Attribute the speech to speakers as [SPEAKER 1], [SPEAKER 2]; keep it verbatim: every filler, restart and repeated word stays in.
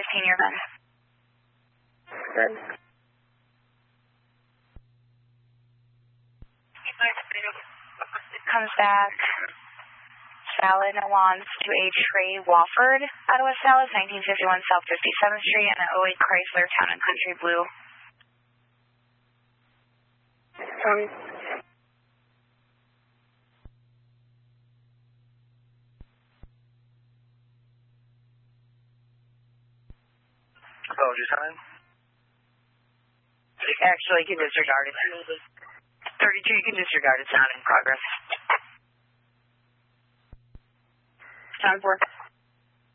[SPEAKER 1] fifteen, you're done.
[SPEAKER 2] Good.
[SPEAKER 1] Comes back. Salad wants to a Trey Wofford out of West Dallas, nineteen fifty-one South fifty-seventh Street, and an oh eight Chrysler Town and Country Blue.
[SPEAKER 2] Um,
[SPEAKER 3] Oh, time?
[SPEAKER 1] Actually, you can disregard it. thirty-two, you can disregard it. It's not in progress. Sound four.